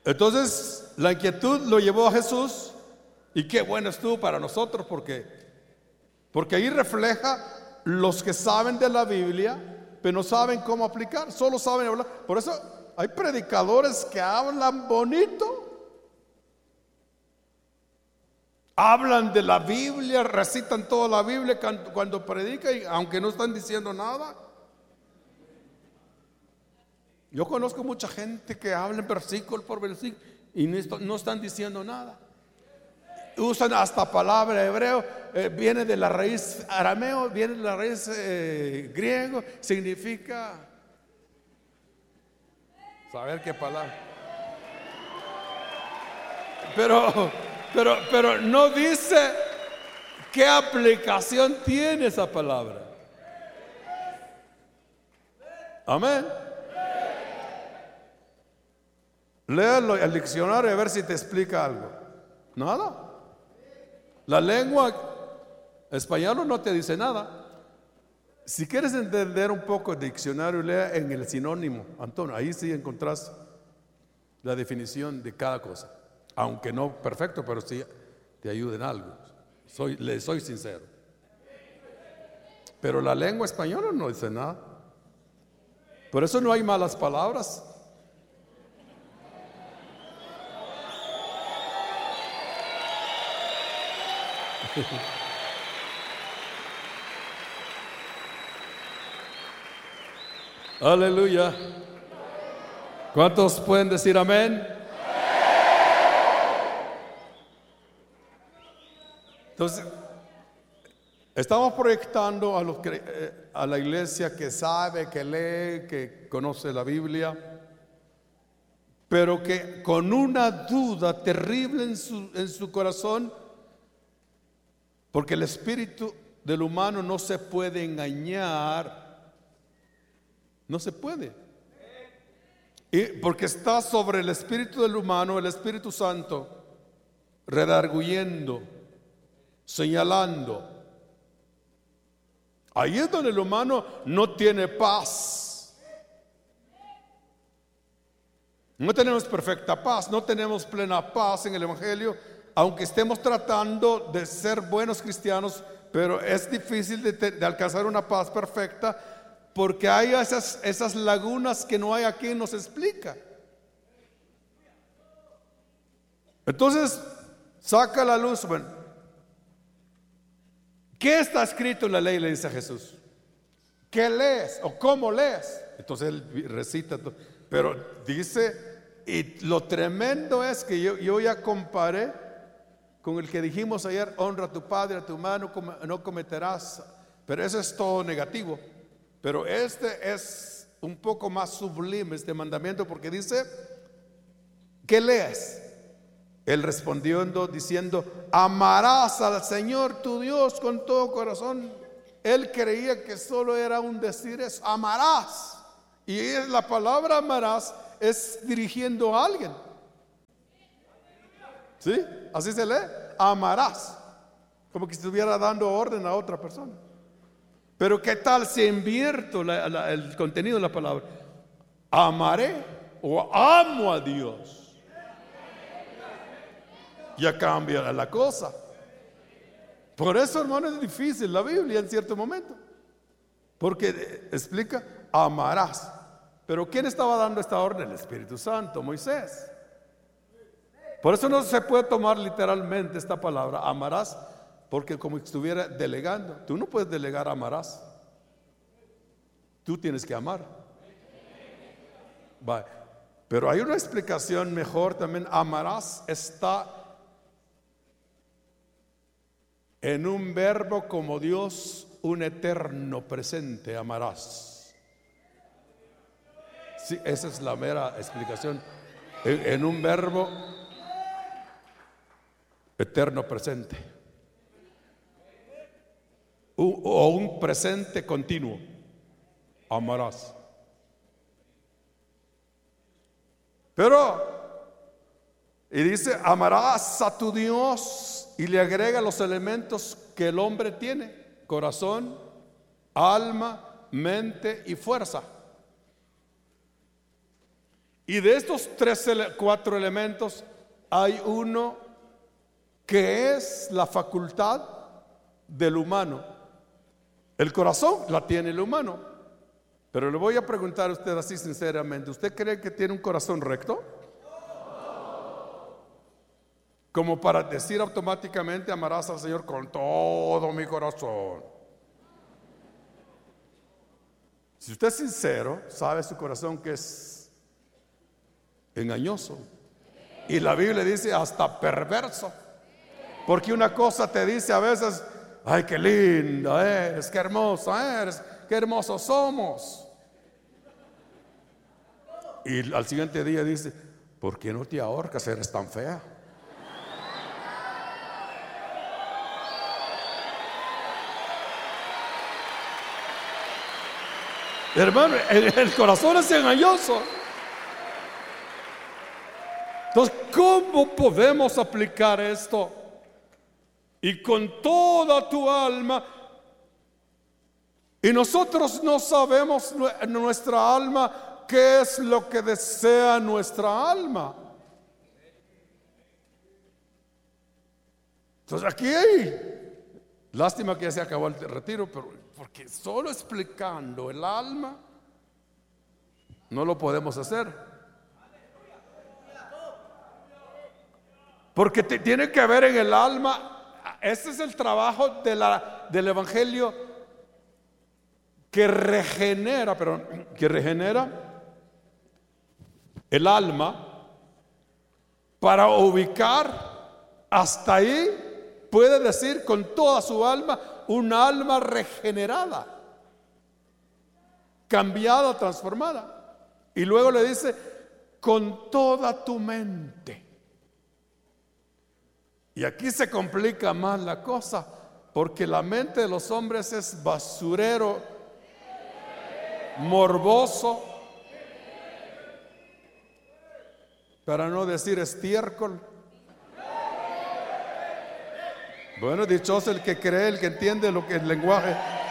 Entonces la inquietud lo llevó a Jesús, y qué bueno estuvo para nosotros, porque ahí refleja los que saben de la Biblia, pero no saben cómo aplicar, solo saben hablar. Por eso hay predicadores que hablan bonito, hablan de la Biblia, recitan toda la Biblia cuando predican, aunque no están diciendo nada. Yo conozco mucha gente que habla versículo por versículo y no están diciendo nada. Usan hasta palabra hebreo, viene de la raíz arameo, viene de la raíz griego, significa saber qué palabra. Pero no dice qué aplicación tiene esa palabra. Amén. Léalo el diccionario a ver si te explica algo. Nada. La lengua española no te dice nada. Si quieres entender un poco el diccionario, lea en el sinónimo, Antonio. Ahí sí encontrás la definición de cada cosa. Aunque no perfecto, pero sí te ayuda en algo. Le soy sincero. Pero la lengua española no dice nada. Por eso no hay malas palabras. Aleluya. ¿Cuántos pueden decir amén? Entonces, estamos proyectando a la iglesia que sabe, que lee, que conoce la Biblia, pero que con una duda terrible en su corazón, porque el espíritu del humano no se puede engañar, no se puede. Y porque está sobre el espíritu del humano, el Espíritu Santo, redarguyendo, señalando. Ahí es donde el humano no tiene paz. No tenemos perfecta paz, no tenemos plena paz en el Evangelio, aunque estemos tratando de ser buenos cristianos, pero es difícil de alcanzar una paz perfecta, porque hay esas lagunas que no hay a quien nos explica. Entonces, saca la luz. Bueno, ¿qué está escrito en la ley? Le dice a Jesús. ¿Qué lees o cómo lees? Entonces él recita, pero dice, y lo tremendo es que yo ya comparé con el que dijimos ayer: honra a tu padre, a tu madre, no cometerás. Pero eso es todo negativo. Pero este es un poco más sublime, este mandamiento, porque dice: ¿qué lees? Él respondiendo diciendo: amarás al Señor tu Dios con todo corazón. Él creía que solo era un decir eso, amarás. Y la palabra amarás es dirigiendo a alguien. ¿Sí? Así se lee, amarás. Como que estuviera dando orden a otra persona. Pero ¿qué tal si invierto el contenido de la palabra? Amaré o amo a Dios. Ya cambia la cosa. Por eso, hermano, es difícil la Biblia en cierto momento, porque explica: amarás. Pero ¿quién estaba dando esta orden? El Espíritu Santo, Moisés. Por eso no se puede tomar literalmente esta palabra, amarás, porque como estuviera delegando. Tú no puedes delegar amarás. Tú tienes que amar. Pero hay una explicación mejor también. Amarás está en un verbo como Dios, un eterno presente, amarás. Sí, esa es la mera explicación. En un verbo eterno presente. O un presente continuo. Amarás. Pero, y dice: amarás a tu Dios. Y le agrega los elementos que el hombre tiene: corazón, alma, mente y fuerza. Y de estos cuatro elementos hay uno que es la facultad del humano. El corazón la tiene el humano. Pero le voy a preguntar a usted así sinceramente, ¿usted cree que tiene un corazón recto? Como para decir automáticamente amarás al Señor con todo mi corazón. Si usted es sincero, sabe su corazón que es engañoso. Y la Biblia dice hasta perverso. Porque una cosa te dice a veces, ay, qué linda eres, qué hermosa eres, qué hermosos somos. Y al siguiente día dice, ¿por qué no te ahorcas? Eres tan fea. Hermano, el corazón es engañoso. Entonces, ¿cómo podemos aplicar esto? Y con toda tu alma. Y nosotros no sabemos en nuestra alma qué es lo que desea nuestra alma. Entonces aquí hay, lástima que ya se acabó el retiro, pero porque solo explicando el alma no lo podemos hacer. Porque tiene que ver en el alma. Este es el trabajo del evangelio que regenera el alma para ubicar hasta ahí, puede decir con toda su alma, una alma regenerada, cambiada, transformada. Y luego le dice, con toda tu mente. Y aquí se complica más la cosa, porque la mente de los hombres es basurero, morboso, para no decir estiércol. Bueno, dichoso el que cree, el que entiende lo que es el lenguaje